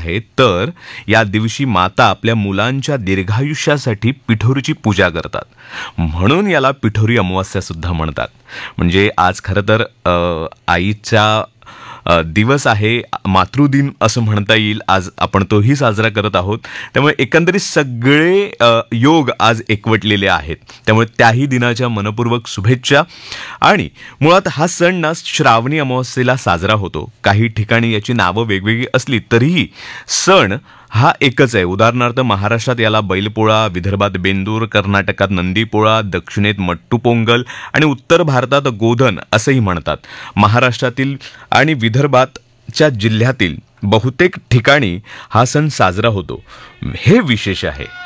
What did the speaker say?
आहे, तर या दिवशी माता आपल्या मुलांच्या दीर्घायुष्यासाठी पिठोरीची पूजा करतात. म्हणून याला पिठोरी अमावास्या सुद्धा म्हणतात. म्हणजे आज खरं तर आईच्या दिवस आहे, मातृदिन असं म्हणता येईल. आज आपण तोही साजरा करत आहोत. त्यामुळे एकंदरीत सगळे योग आज एकवटलेले आहेत. त्यामुळे त्याही दिनाच्या मनपूर्वक शुभेच्छा. आणि मुळात हा सण ना श्रावणी अमावस्येला साजरा होतो. काही ठिकाणी याची नावं वेगवेगळी असली तरीही सण हा एकच आहे. उदाहरणार्थ महाराष्ट्रात याला बैलपोळा, विदर्भात बेंदूर, कर्नाटकात नंदीपोळा, दक्षिणेत मट्टू पोंगल आणि उत्तर भारतात गोधन असंही म्हणतात. महाराष्ट्रातील आणि विदर्भातच्या जिल्ह्यातील बहुतेक ठिकाणी हा सण साजरा होतो. हे विशेष आहे.